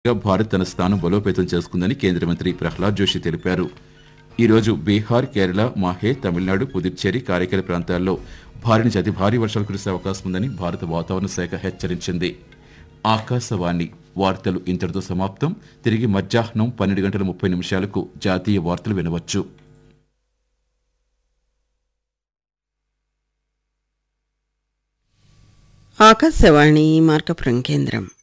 భారత్ తన స్థానం బలోపేతం చేసుకుందని కేంద్ర మంత్రి ప్రహ్లాద్ జోషి తెలిపారు. ఈ రోజు బీహార్, కేరళ, మాహే, తమిళనాడు, పుదుచ్చేరి, కారైకల్ ప్రాంతాల్లో భారీ నుంచి అతి భారీ వర్షాలు కురిసే అవకాశం ఉందని భారత వాతావరణ శాఖ హెచ్చరించింది. ఆకాశవాణి వార్తలు ఇంతటితో సమాప్తం. తిరిగి మధ్యాహ్నం 12:30 జాతీయ వార్తలు వినవచ్చు. ఆకాశవాణి మార్కపురం కేంద్రం.